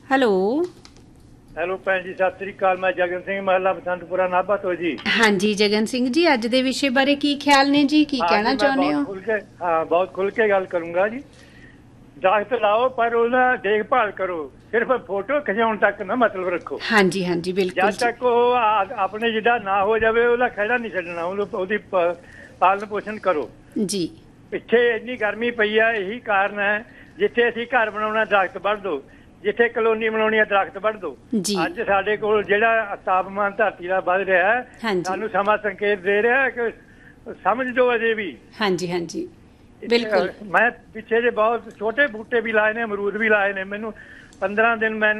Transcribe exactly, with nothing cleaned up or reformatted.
Hello hello ਭੈਣ ਜੀ, ਸਤਿ ਸ੍ਰੀ ਅਕਾਲ। ਮੈਂ ਜਗਨ ਸਿੰਘ, ਮਹੱਲਾ ਬਸੰਤਪੁਰਾ, ਨਾਭਾ ਤੋਂ ਜੀ। ਹਾਂਜੀ ਜਗਨ ਸਿੰਘ ਜੀ, ਅੱਜ ਦੇ ਵਿਸ਼ੇ ਬਾਰੇ ਕੀ ਖਿਆਲ ਨੇ ਜੀ, ਕੀ ਹਾਂ ਕਹਿਣਾ ਜੀ, ਮੈਂ ਚਾਹੁੰਦੇ ਬਹੁਤ ਹੋ? ਖੁੱਲ ਕੇ ਹਾਂ ਬਹੁਤ ਖੁੱਲ ਕੇ ਗੱਲ ਕਰੂੰਗਾ ਜੀ। ਦਰਖਤ ਲਾਓ ਪਰ ਉਹਨਾਂ ਦੇਖਭਾਲ ਕਰੋ, ਸਿਰਫ ਫੋਟੋ ਖਿਚਾਉਣ ਤੱਕ ਨਾ ਮਤਲਬ ਰੱਖੋ। ਹਾਂਜੀ ਹਾਂਜੀ ਬਿਲਕੁਲ ਜਦ ਜੀ। ਤੱਕ ਉਹ ਆ- ਆਪਣੇ ਜਿਹੜਾ ਨਾ ਹੋ ਜਾਵੇ ਉਹਦਾ ਖਹਿੜਾ ਨਹੀਂ ਛੱਡਣਾ, ਉਹਨੂੰ ਉਹਦੀ ਪ- ਪਾਲਣ ਪੋਸ਼ਣ ਕਰੋ। ਜੀ ਪਿੱਛੇ ਇੰਨੀ ਗਰਮੀ ਪਈ ਆ, ਇਹੀ ਕਾਰਨ ਹੈ। ਜਿੱਥੇ ਅਸੀਂ ਘਰ ਬਣਾਉਣਾ ਦਰਖਤ ਵੱਢ ਦਿਓ, ਜਿੱਥੇ ਕਲੋਨੀ ਬਣਾਉਣੀ ਹੈ ਦਰਖਤ ਵੱਢ ਦਿਓ। ਜੀ ਅੱਜ ਸਾਡੇ ਕੋਲ ਜਿਹੜਾ ਤਾਪਮਾਨ ਧਰਤੀ ਦਾ ਵੱਧ ਰਿਹਾ ਹੈ, ਹਾਂਜੀ ਸਾਨੂੰ ਸਮਾਂ ਸੰਕੇਤ ਦੇ ਰਿਹਾ ਹੈ ਕਿ ਸਮਝ ਜੋ ਅਜੇ ਵੀ। ਹਾਂਜੀ ਹਾਂਜੀ ਬਿਲਕੁਲ। ਮੈਂ ਪਿੱਛੇ ਜੇ ਬਹੁਤ ਛੋਟੇ ਬੂਟੇ ਵੀ ਲਾਏ ਨੇ, ਅਮਰੂਦ ਵੀ ਲਾਏ ਨੇ। ਮੈਨੂੰ ਪੰਦਰਾਂ ਦਿਨ ਮੈਂ